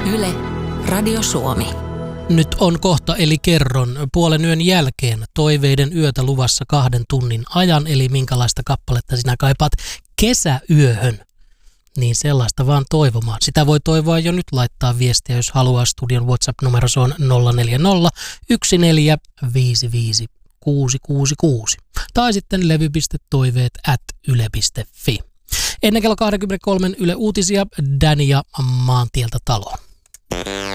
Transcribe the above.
Yle, Radio Suomi. Nyt on kohta eli kerron puolen yön jälkeen toiveiden yötä luvassa 2 tunnin ajan, eli minkälaista kappaletta sinä kaipaat kesäyöhön, niin sellaista vaan toivomaan. Sitä voi toivoa jo nyt, laittaa viestiä, jos haluaa. Studion WhatsApp-numero se on 040 1455 666 tai sitten levy.toiveet@yle.fi. Ennen kello 23 Yle Uutisia, Dania Maantieltä taloon.